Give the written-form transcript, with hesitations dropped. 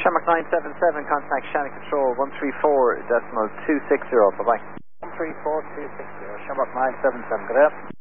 Shamrock 977, contact Shannon Control 134.260. Bye bye. 134.260. Shamrock 977. Good afternoon.